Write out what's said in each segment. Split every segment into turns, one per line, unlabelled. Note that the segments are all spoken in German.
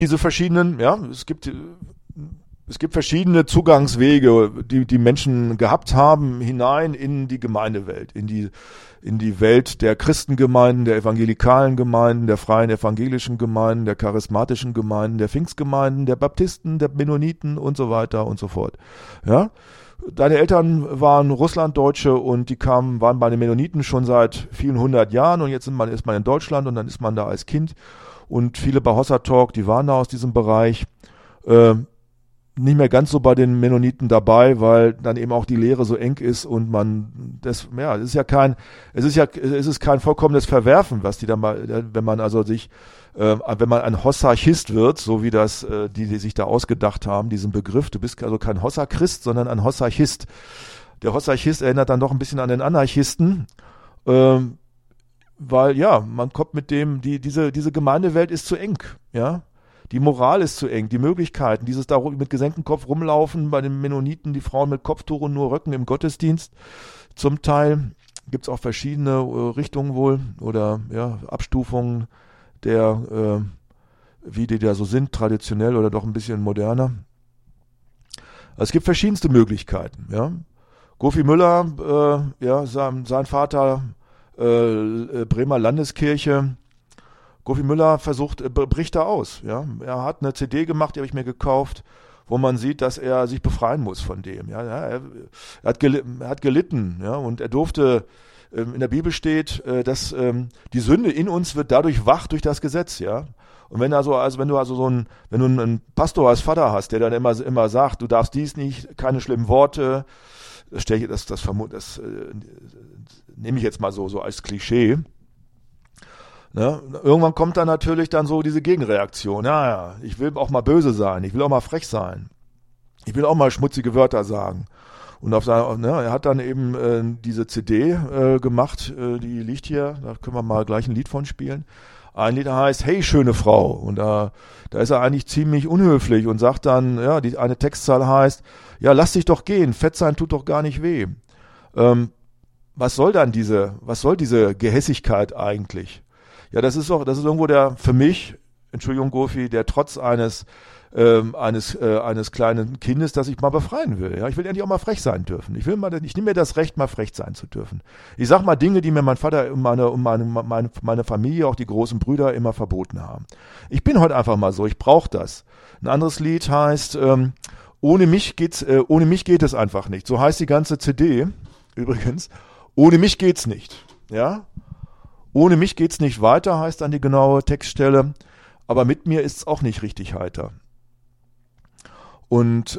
diese verschiedenen, ja, es gibt verschiedene Zugangswege, die Menschen gehabt haben, hinein in die Gemeindewelt, in die Welt der Christengemeinden, der evangelikalen Gemeinden, der freien evangelischen Gemeinden, der charismatischen Gemeinden, der Pfingstgemeinden, der Baptisten, der Mennoniten und so weiter und so fort. Ja? Deine Eltern waren Russlanddeutsche und waren bei den Mennoniten schon seit vielen 100 Jahren und jetzt ist man in Deutschland und dann ist man da als Kind und viele bei Hossa Talk, die waren da aus diesem Bereich, nicht mehr ganz so bei den Mennoniten dabei, weil dann eben auch die Lehre so eng ist und es ist kein vollkommenes Verwerfen, was die da mal, wenn man ein Hossarchist wird, so wie das die sich da ausgedacht haben, diesen Begriff, du bist also kein Hossa-Christ, sondern ein Hossarchist. Der Hossarchist erinnert dann doch ein bisschen an den Anarchisten, weil ja, man kommt mit diese Gemeindewelt ist zu eng, ja. Die Moral ist zu eng, die Möglichkeiten, dieses da mit gesenktem Kopf rumlaufen, bei den Mennoniten die Frauen mit Kopftuch und nur Röcken im Gottesdienst. Zum Teil gibt es auch verschiedene Richtungen wohl oder ja, Abstufungen wie die da so sind, traditionell oder doch ein bisschen moderner. Es gibt verschiedenste Möglichkeiten. Ja. Gofi Müller, sein Vater, Bremer Landeskirche. Gofi Müller bricht da aus. Ja. Er hat eine CD gemacht, die habe ich mir gekauft, wo man sieht, dass er sich befreien muss von dem. Ja. Er hat gelitten, ja, und er durfte, in der Bibel steht, dass die Sünde in uns wird dadurch wach durch das Gesetz. Ja. Und wenn du einen Pastor als Vater hast, der dann immer sagt, du darfst dies nicht, keine schlimmen Worte, das nehme ich jetzt mal so als Klischee. Ne? Irgendwann kommt dann natürlich dann so diese Gegenreaktion. Ja, ich will auch mal böse sein, ich will auch mal frech sein, ich will auch mal schmutzige Wörter sagen. Und er hat dann eben diese CD gemacht, die liegt hier, da können wir mal gleich ein Lied von spielen. Ein Lied heißt Hey, schöne Frau. Und da ist er eigentlich ziemlich unhöflich und sagt dann, ja, eine Textzahl heißt, ja, lass dich doch gehen, fett sein tut doch gar nicht weh. Was soll diese Gehässigkeit eigentlich? Ja, das ist irgendwo für mich, Entschuldigung Gofi, der Trotz eines kleinen Kindes, das ich mal befreien will. Ja, ich will endlich auch mal frech sein dürfen. Ich nehme mir das Recht, mal frech sein zu dürfen. Ich sag mal Dinge, die mir mein Vater und meine Familie, auch die großen Brüder immer verboten haben. Ich bin heute einfach mal so, ich brauche das. Ein anderes Lied heißt, ohne mich geht es einfach nicht. So heißt die ganze CD, übrigens. Ohne mich geht's nicht. Ja? Ohne mich geht's nicht weiter, heißt dann die genaue Textstelle. Aber mit mir ist's auch nicht richtig heiter. Und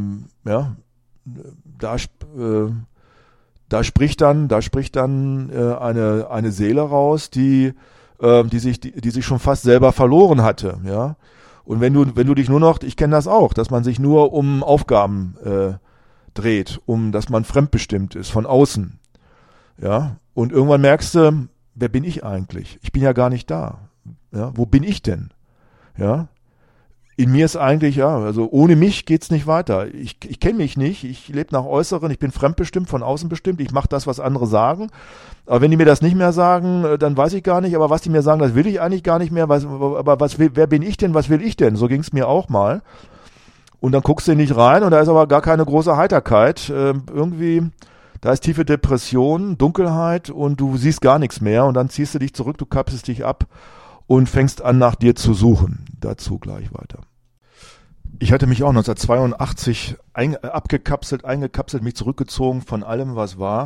da spricht dann eine Seele raus, die sich schon fast selber verloren hatte, ja. Und wenn du dich nur noch, ich kenne das auch, dass man sich nur um Aufgaben dreht, dass man fremdbestimmt ist von außen, ja. Und irgendwann merkst du, wer bin ich eigentlich? Ich bin ja gar nicht da. Ja, wo bin ich denn? Ja. In mir ist eigentlich, ja, also ohne mich geht's nicht weiter. Ich kenne mich nicht, ich lebe nach Äußeren, ich bin fremdbestimmt, von außen bestimmt, ich mache das, was andere sagen. Aber wenn die mir das nicht mehr sagen, dann weiß ich gar nicht, aber was die mir sagen, das will ich eigentlich gar nicht mehr. Wer bin ich denn, was will ich denn? So ging's mir auch mal. Und dann guckst du nicht rein und da ist aber gar keine große Heiterkeit. Irgendwie, da ist tiefe Depression, Dunkelheit und du siehst gar nichts mehr und dann ziehst du dich zurück, du kapselst dich ab und fängst an, nach dir zu suchen. Dazu gleich weiter. Ich hatte mich auch 1982 eingekapselt, mich zurückgezogen von allem, was war,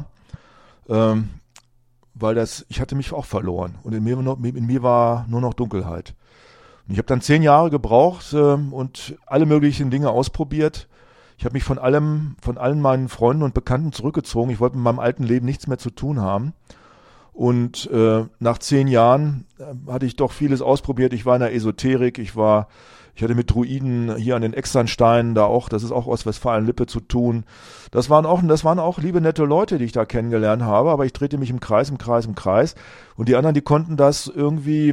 weil ich hatte mich auch verloren und in mir war nur noch Dunkelheit. Und ich habe dann 10 Jahre gebraucht und alle möglichen Dinge ausprobiert. Ich habe mich von allen meinen Freunden und Bekannten zurückgezogen. Ich wollte mit meinem alten Leben nichts mehr zu tun haben. Und nach 10 Jahren hatte ich doch vieles ausprobiert. Ich war in der Esoterik, ich hatte mit Druiden hier an den Externsteinen das ist auch aus Westfalen-Lippe zu tun. Das waren auch liebe, nette Leute, die ich da kennengelernt habe, aber ich drehte mich im Kreis. Und die anderen, die konnten das irgendwie,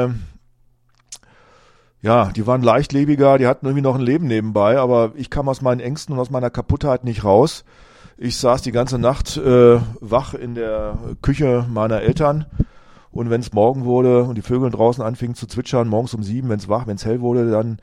die waren leichtlebiger, die hatten irgendwie noch ein Leben nebenbei, aber ich kam aus meinen Ängsten und aus meiner Kaputtheit nicht raus. Ich saß die ganze Nacht wach in der Küche meiner Eltern Und wenn es morgen wurde und die Vögel draußen anfingen zu zwitschern, morgens um 7, wenn es hell wurde, dann